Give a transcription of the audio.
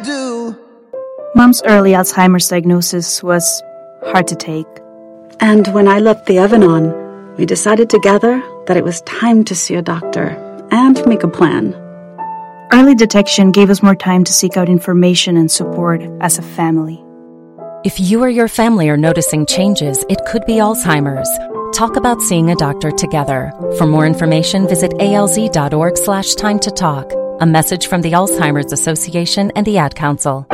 do. Mom's early Alzheimer's diagnosis was hard to take. And when I left the oven on, we decided together that it was time to see a doctor and make a plan. Early detection gave us more time to seek out information and support as a family. If you or your family are noticing changes, it could be Alzheimer's. Talk about seeing a doctor together. For more information, visit alz.org/time to talk. A message from the Alzheimer's Association and the Ad Council.